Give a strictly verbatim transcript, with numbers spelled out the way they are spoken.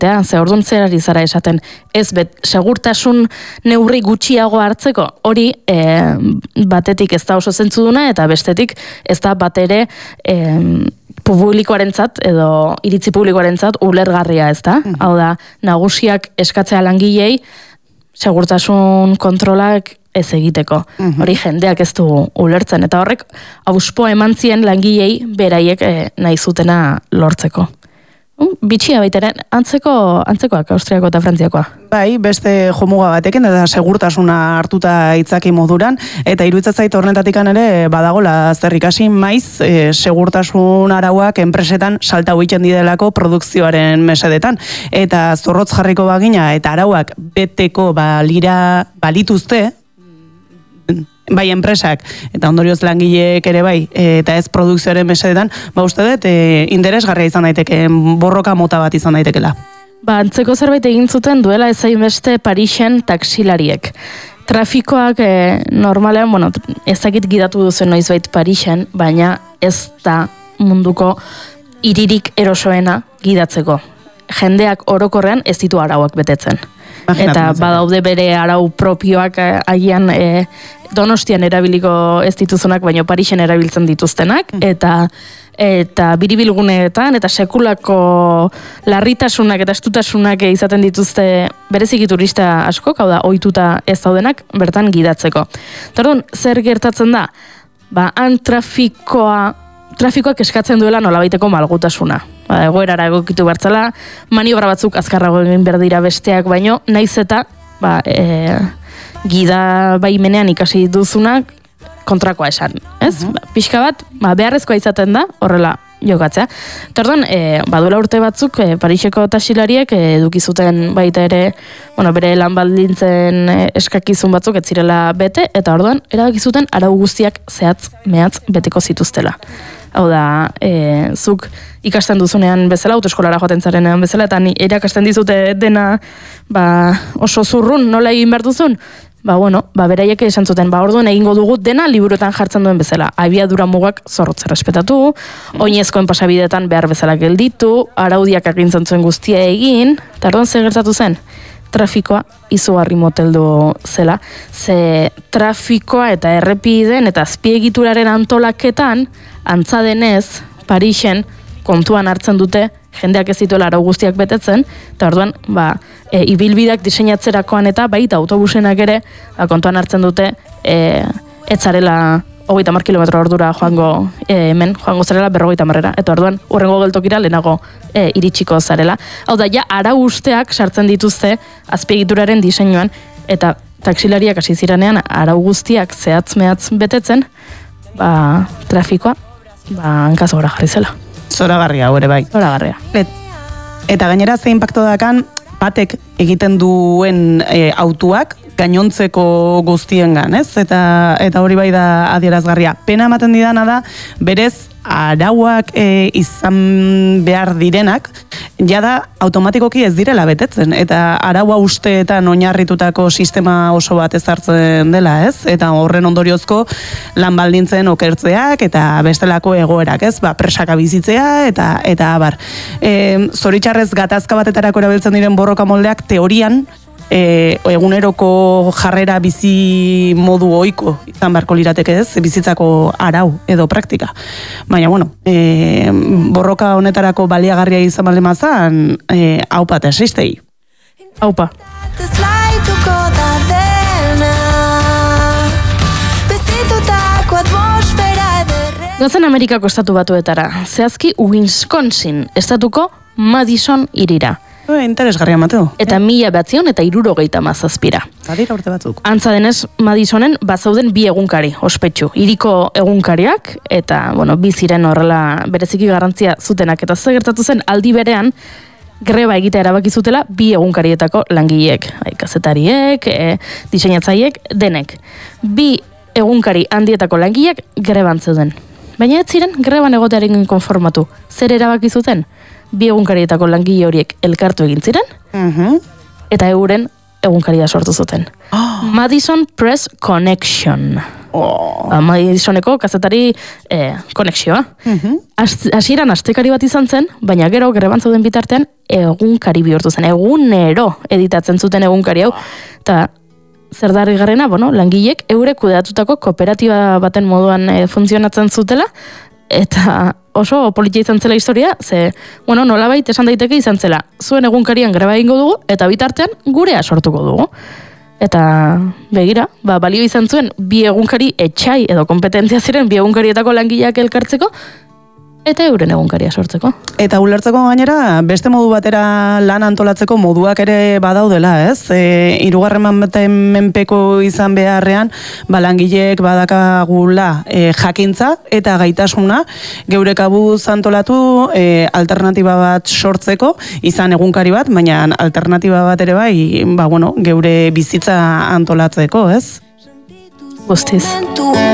egitea, ze orduan zerari zara esaten, ez bet, segurtasun neurri gutxiago hartzeko, hori e, batetik ez da oso zentzuduna, eta bestetik ez da bat ere e, publikoarentzat edo iritzi publikoarentzat ulergarria, ez da? Mm-hmm. Hau da, nagusiak eskatzea langilei, segurtasun kontrolak ez egiteko. Mm-hmm. Hori jendeak ez du ulertzen. Eta horrek, auspoa eman zien langilei beraiek eh, nahi zutena lortzeko. Um, bitxia baitaren, antzeko, antzekoak, Austriako eta Frantziakoa. Bai, beste jomuga batekin, eta segurtasuna hartuta itzaki moduran, eta iruditzen zait horretatik ere badagola zer ikasi maiz e, segurtasun arauak enpresetan salta egiten didelako produkzioaren mesedetan. Eta zorrotz jarriko bagina, eta arauak beteko balira balituzte, bai enpresak, eta ondorioz langileek ere bai, eta ez produkzioaren mesedetan, ba uste dut, e, interesgarria izan daiteke, borroka mota bat izan daitekela. Ba, antzeko zerbait egin zuten duela ezain beste Parisen taksilariek. Trafikoak e, normalean, bueno, ezakit gidatu duzen noizbait Parisen, baina ez da munduko hiririk erosoena gidatzeko. Jendeak orokorrean ez ditu arauak betetzen. Eta badaude bere arau propioak agian e, Donostian erabiliko ez dituzunak, baina Parisen erabiltzen dituztenak, eta eta biribilguneetan, eta sekulako larritasunak eta estutasunak izaten dituzte bereziki turista askok, hau da, ohituta ez daudenak, bertan gidatzeko. Tordun, zer gertatzen da? Ba, han trafikoa, trafikoak eskatzen duela nolabaiteko malgutasuna. Ba, egoerara egokitu bertzala, maniobra batzuk azkarrago egin behar dira besteak, baino, naiz eta ba, e, gida baimenean ikasi duzunak kontrakoa esan, ez? Uh-huh. Pixka bat, ba, beharrezkoa izaten da, horrela jokatzea. Tordon, e, baduela urte batzuk, e, Pariseko taxilariek e, eduki zuten baita ere, bueno, bere lan baldintzen e, eskakizun batzuk ez zirela bete, eta orduan, erabaki zuten arau guztiak zehatz, mehatz beteko zituztela. Hau da, e, zuk ikasten duzunean bezala, autoeskolara joaten zarenean bezala, eta ni irakasten dizute dena ba, oso zurrun, nola egin behar duzun? Ba, bueno, ba, beraiek esan zuten, ba, orduan egingo dugu dena liburuetan jartzen duen bezala. Abiadura mugak zorrotz errespetatu, oinezkoen pasabideetan behar bezala gelditu, araudiak agintzen zuen guztia egin, eta orduan zer gertatu zen? Trafikoa izugarri moteldu zela, ze trafikoa eta errepideen eta azpiegituraren antolaketan, antza denez, Parisen kontuan hartzen dute jendeak ez dituela arau guztiak betetzen, eta orduan, ba, e, ibilbideak diseinatzerakoan eta baita autobusenak ere, ba, kontuan hartzen dute e, etzarela hogeita hamar kilometro ordura joango e, hemen, joango zarela berrogeita hamarrera, eta orduan, urrengo geltokira lehenago e, iritsiko zarela. Hau da, ja, arau usteak sartzen dituzte azpiegituraren diseinuan, eta taksilariak hasi ziranean arau guztiak zehatz mehatz betetzen, ba, trafikoa, ba, hanka zora jarri zela. Zoragarria, hori bai. Zoragarria. Et, eta gainera ze inpakto dakan, batek egiten duen e, autuak, gainontzeko guztiengan, ez? Eta, eta hori bai da adierazgarria. Pena ematen didana da, berez, arauak e, izan behar direnak, jada automatikoki ez direla betetzen, eta araua usteetan oinarritutako sistema oso bat ezartzen dela, ez? Eta horren ondoriozko lan baldintzen okertzeak eta bestelako egoerak, ez? Ba, presaka bizitzea eta eta abar. E, zoritxarrez gatazka batetarako erabiltzen diren borroka moldeak teorian E, eguneroko jarrera bizi modu ohiko izan beharko lirateke, ez, bizitzako arau edo praktika. Baina, bueno, e, borroka honetarako baliagarria izan baldin mazan, e, haupa eta esistei. Haupa. Gozen Amerikako estatu batuetara, zehazki Wisconsin estatuko Madison hirira. Interesgarria mateo. Eta mila batzion eta hirurogeita hamazazpira. Badira urte batzuk. Antza denez, Madisonen bazauden bi egunkari, ospetsu. Hiriko egunkariak, eta, bueno, bi ziren horrela bereziki garrantzia zutenak. Eta ze gertatu zen, aldi berean, greba egitea erabaki zutela bi egunkarietako langileek. Bai, kazetariek, e, diseinatzaileek, denek. Bi egunkari handietako langileek greban zeuden. Baina ez ziren greban egotearekin konformatu. Zer erabaki zuten? Bi egunkarietako langile horiek elkartu egin ziren, uh-huh. eta euren egunkaria sortu zuten. Oh. Madison Press Connection. Oh. Amazoneko kazetari eh, konexioa. Mhm. Hasieran astekari bat izan zen, baina gero grebantzauden bitartean egunkari bihurtu zen, egunero editatzen zuten egunkari hau. Eta zer da harrigarrena, bueno, langilek eurek kudeatutako kooperatiba baten moduan e, funtzionatzen zutela, eta oso politia izan zela historia, ze, bueno, nolabait esan daiteke izan zela, zuen egunkarian greba egingo dugu, eta bitartean gurea sortuko dugu. Eta begira, ba, balio izan zuen bi egunkari etxai edo kompetentzia ziren bi egunkarietako langileak elkartzeko, eta euren egunkaria sortzeko. Eta ulertzeko gainera, beste modu batera lan antolatzeko moduak ere badaudela, ez? E, irugarren baten menpeko izan beharrean, ba, langileek badakagula e, jakintza eta gaitasuna geure kabuz antolatu e, alternatiba bat sortzeko, izan egunkari bat, baina alternatiba bat ere bai, ba, bueno, geure bizitza antolatzeko, ez? Guztiz.